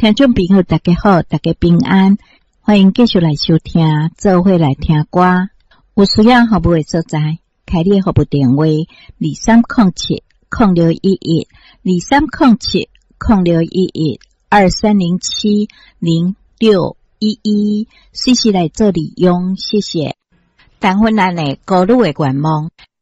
听众朋友大家好，大家平安，欢迎继续来收听，做伙来听歌。有需要服务的所在，开立服务电话2307-0611，2307-0611，2307-0611，随时来做利用，谢谢。谈婚咱的歌女的愿望，